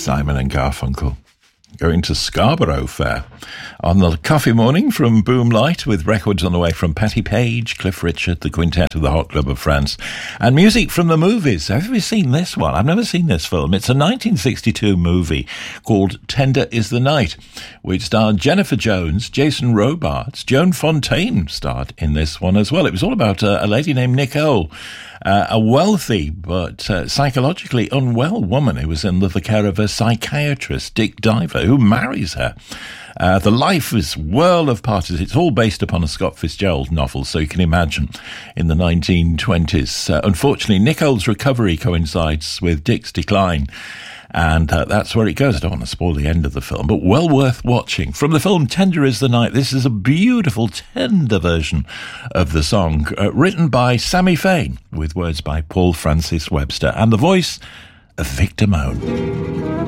Simon and Garfunkel. Going to Scarborough Fair on the coffee morning from Boomlight with records on the way from Patti Page, Cliff Richard, the Quintet of the Hot Club of France, and music from the movies. Have you seen this one? I've never seen this film. It's a 1962 movie called Tender is the Night, which starred Jennifer Jones, Jason Robards, Joan Fontaine starred in this one as well. It was all about a lady named Nicole, a wealthy but psychologically unwell woman who was in the care of a psychiatrist, Dick Diver, who marries her. The life is whirl of parties. It's all based upon a Scott Fitzgerald novel, so you can imagine in the 1920s. Unfortunately, Nicole's recovery coincides with Dick's decline, and that's where it goes. I don't want to spoil the end of the film, but well worth watching. From the film Tender is the Night, this is a beautiful, tender version of the song, written by Sammy Fain, with words by Paul Francis Webster, and the voice of Victor Moan.